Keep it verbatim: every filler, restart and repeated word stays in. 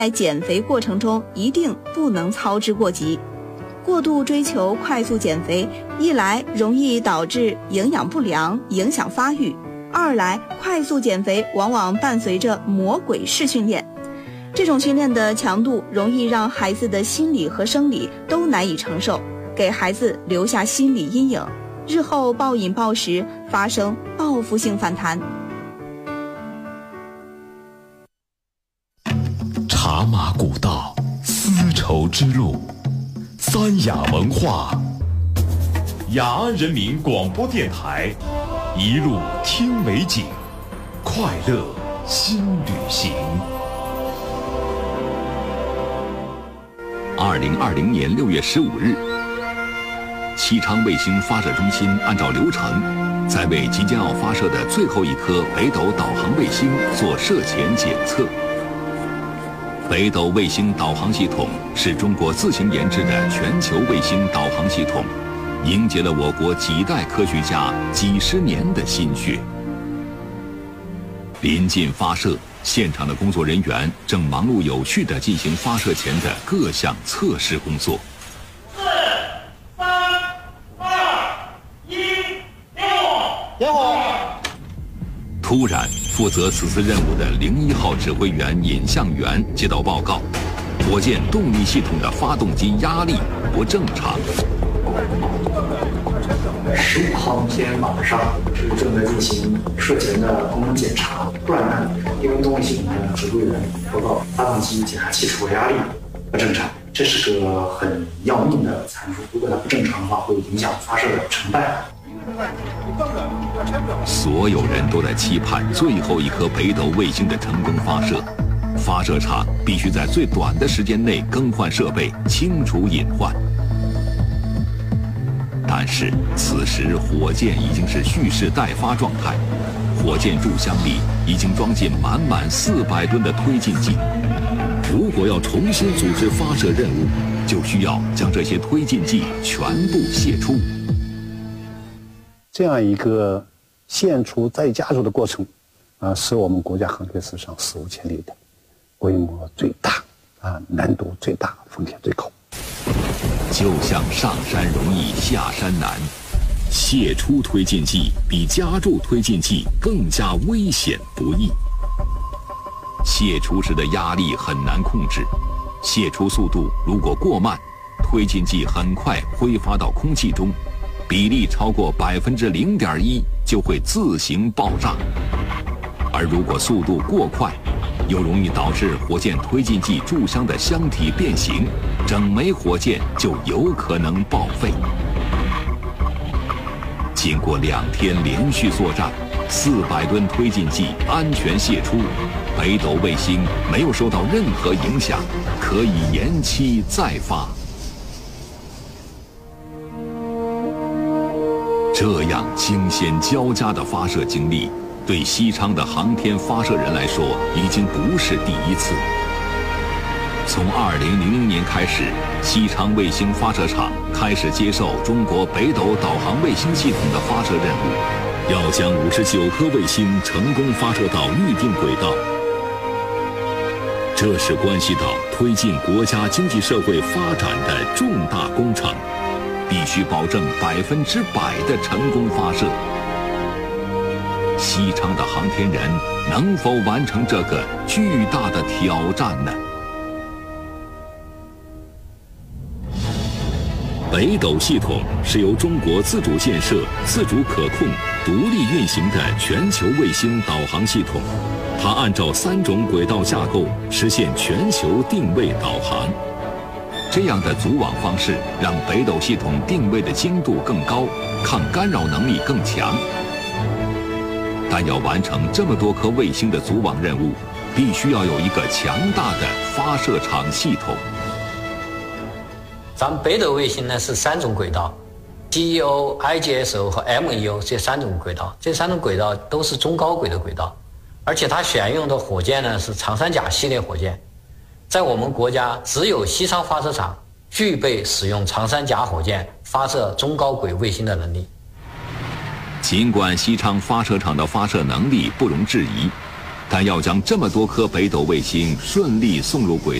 在减肥过程中一定不能操之过急。过度追求快速减肥，一来容易导致营养不良，影响发育；二来快速减肥往往伴随着魔鬼式训练，这种训练的强度容易让孩子的心理和生理都难以承受，给孩子留下心理阴影，日后暴饮暴食，发生报复性反弹。 茶马古道，丝绸之路，三雅文化，雅安人民广播电台，一路听美景，快乐新旅行。 二零二零年六月十五日，西昌卫星发射中心按照流程，在为即将要发射的最后一颗北斗导航卫星做射前检测。北斗卫星导航系统是中国自行研制的全球卫星导航系统，凝结了我国几代科学家几十年的心血。临近发射，现场的工作人员正忙碌有序地进行发射前的各项测试工作。 四、三、二、一，点火！点火！ 突然，负责此次任务的零一号指挥员尹向元接到报告，火箭动力系统的发动机压力不正常。 十五号今天晚上是正在进行射前的功能检查，突然呢，因为动力系统的指挥员报告发动机检查器出火压力不正常，这是个很要命的参数，如果它不正常的话，会影响发射的成败。 所有人都在期盼最后一颗北斗卫星的成功发射，发射场必须在最短的时间内更换设备，清除隐患。但是此时火箭已经是蓄势待发状态，火箭柱箱里已经装进满满四百吨的推进剂。如果要重新组织发射任务，就需要将这些推进剂全部泄出。 这样一个献出再加注的过程，啊，是我们国家航天史上史无前例的，规模最大，啊，难度最大，风险最高。 就像上山容易下山难，泄出推进剂比加注推进剂更加危险不易。泄出时的压力很难控制，泄出速度如果过慢，推进剂很快挥发到空气中，比例超过百分之零点一就会自行爆炸。而如果速度过快，又容易导致火箭推进剂柱箱的箱体变形，整枚火箭就有可能报废。经过两天连续作战，四百吨推进剂安全泄出，北斗卫星没有受到任何影响，可以延期再发。这样惊险交加的发射经历，对西昌的航天发射人来说已经不是第一次。从二零零零年开始，西昌卫星发射场开始接受中国北斗导航卫星系统的发射任务，要将五十九颗卫星成功发射到预定轨道。这是关系到推进国家经济社会发展的重大工程，必须保证百分之百的成功发射。西昌的航天人能否完成这个巨大的挑战呢？北斗系统是由中国自主建设、自主可控、独立运行的全球卫星导航系统，它按照三种轨道架构实现全球定位导航。这样的组网方式让北斗系统定位的精度更高，抗干扰能力更强。但要完成这么多颗卫星的组网任务，必须要有一个强大的发射场系统。 咱们北斗卫星呢是三种轨道 ，G E O、I G S O 和 M E O 这三种轨道，这三种轨道都是中高轨的轨道，而且它选用的火箭呢是长三甲系列火箭。在我们国家，只有西昌发射场具备使用长三甲火箭发射中高轨卫星的能力。 尽管西昌发射场的发射能力不容置疑， 但要将这么多颗北斗卫星顺利送入轨